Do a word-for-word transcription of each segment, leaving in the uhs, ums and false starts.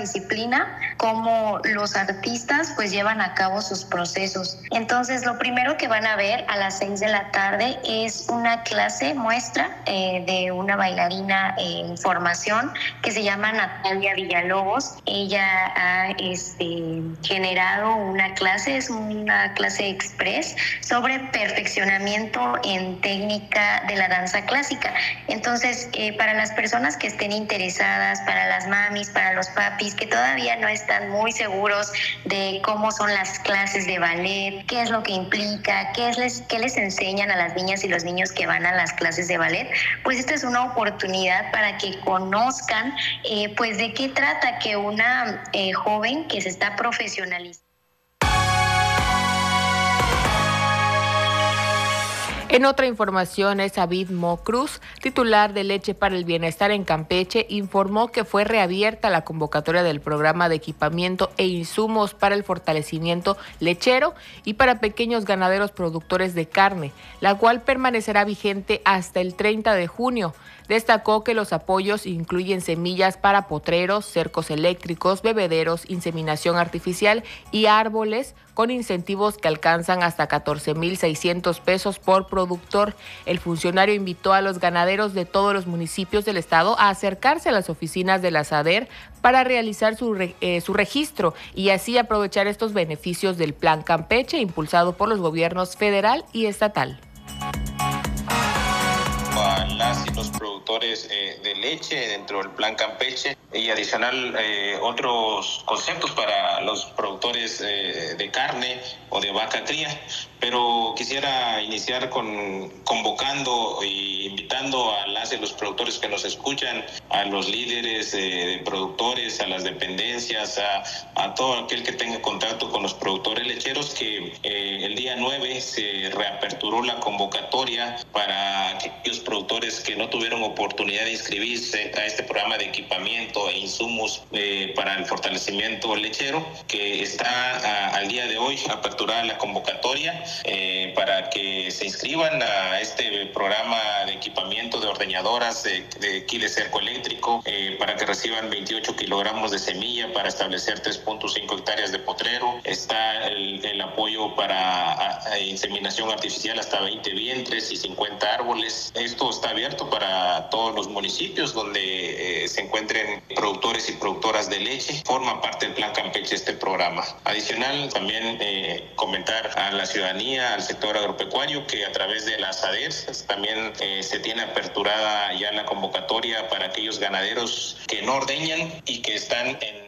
disciplina, cómo los artistas pues llevan a cabo sus procesos. Entonces, lo primero que van a ver a las seis de la tarde es una clase muestra eh, de una bailarina en formación que se llama Natalia Villalobos. Ella ha este, generado una clase, es una clase express sobre perfeccionamiento en técnica de la danza clásica. Entonces, eh, para las personas que estén interesadas, para las mamis, para los papis, que todavía no están muy seguros de cómo son las clases de ballet, qué es lo que implica, qué, es les, qué les enseñan a las niñas y los niños que van a las clases de ballet, pues esta es una oportunidad para que conozcan eh, pues de qué trata que una eh, joven que se está profesionalizando. En otra información, David Mocruz, titular de Leche para el Bienestar en Campeche, informó que fue reabierta la convocatoria del programa de equipamiento e insumos para el fortalecimiento lechero y para pequeños ganaderos productores de carne, la cual permanecerá vigente hasta el treinta de junio. Destacó que los apoyos incluyen semillas para potreros, cercos eléctricos, bebederos, inseminación artificial y árboles con incentivos que alcanzan hasta catorce mil seiscientos pesos por productor. El funcionario invitó a los ganaderos de todos los municipios del estado a acercarse a las oficinas de la SADER para realizar su, re, eh, su registro y así aprovechar estos beneficios del Plan Campeche impulsado por los gobiernos federal y estatal. A las y los productores eh, de leche dentro del Plan Campeche y adicional eh, otros conceptos para los productores eh, de carne o de vaca cría. Pero quisiera iniciar con convocando e invitando a las y los productores que nos escuchan, a los líderes eh, de productores, a las dependencias, a, a todo aquel que tenga contacto con los productores lecheros, que eh, el día nueve se reaperturó la convocatoria para aquellos productores que no tuvieron oportunidad de inscribirse a este programa de equipamiento e insumos eh, para el fortalecimiento lechero, que está a, al día de hoy aperturada la convocatoria eh, para que se inscriban a este programa de equipamiento de ordeñadoras de, de kile cerco eléctrico, eh, para que reciban veintiocho kilogramos de semilla para establecer tres punto cinco hectáreas de potrero. Está el, el apoyo para a, a inseminación artificial hasta veinte vientres y cincuenta árboles. Esto está abierto para todos los municipios donde eh, se encuentren productores y productoras de leche. Forma parte del Plan Campeche este programa. Adicional, también eh, comentar a la ciudadanía, al sector agropecuario, que a través de las SADER también eh, se tiene aperturada ya la convocatoria para aquellos ganaderos que no ordeñan y que están en...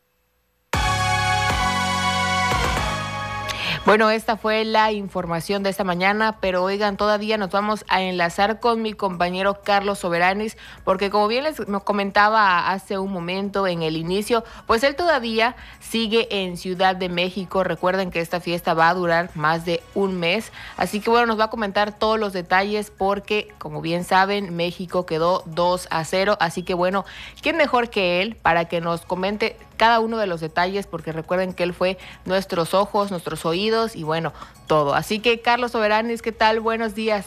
Bueno, esta fue la información de esta mañana, pero oigan, todavía nos vamos a enlazar con mi compañero Carlos Soberanis, porque como bien les comentaba hace un momento en el inicio, pues él todavía sigue en Ciudad de México. Recuerden que esta fiesta va a durar más de un mes, así que bueno, nos va a comentar todos los detalles porque, como bien saben, México quedó dos a cero, así que bueno, ¿quién mejor que él para que nos comente cada uno de los detalles? Porque recuerden que él fue nuestros ojos, nuestros oídos y bueno, todo. Así que Carlos Soberanis, ¿qué tal? Buenos días.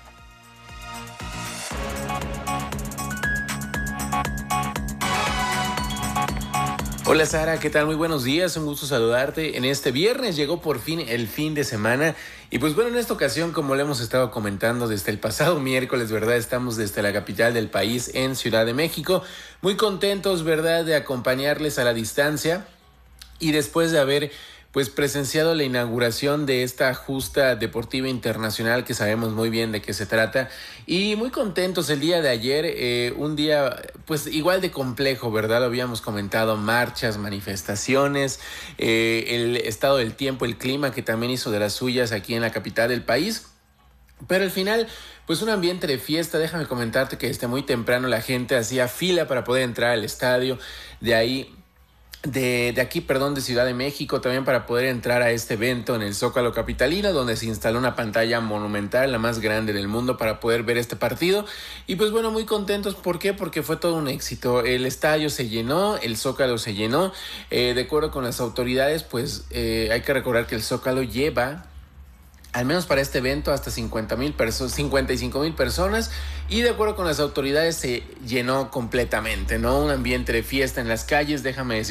Hola Sara, ¿qué tal? Muy buenos días, un gusto saludarte. En este viernes llegó por fin el fin de semana y pues bueno, en esta ocasión, como le hemos estado comentando desde el pasado miércoles, ¿verdad? Estamos desde la capital del país en Ciudad de México, muy contentos, ¿verdad?, de acompañarles a la distancia y después de haber pues presenciado la inauguración de esta justa deportiva internacional que sabemos muy bien de qué se trata y muy contentos el día de ayer, eh, un día pues igual de complejo, ¿verdad? Lo habíamos comentado, marchas, manifestaciones, eh, el estado del tiempo, el clima que también hizo de las suyas aquí en la capital del país, pero al final pues un ambiente de fiesta. Déjame comentarte que desde muy temprano la gente hacía fila para poder entrar al estadio, de ahí De, de aquí, perdón, de Ciudad de México, también para poder entrar a este evento en el Zócalo capitalino, donde se instaló una pantalla monumental, la más grande del mundo, para poder ver este partido. Y pues bueno, muy contentos. ¿Por qué? Porque fue todo un éxito. El estadio se llenó, el Zócalo se llenó. Eh, de acuerdo con las autoridades, pues eh, hay que recordar que el Zócalo lleva, al menos para este evento, hasta cincuenta mil personas, cincuenta y cinco mil personas, y de acuerdo con las autoridades se llenó completamente, ¿no? Un ambiente de fiesta en las calles, déjame decir.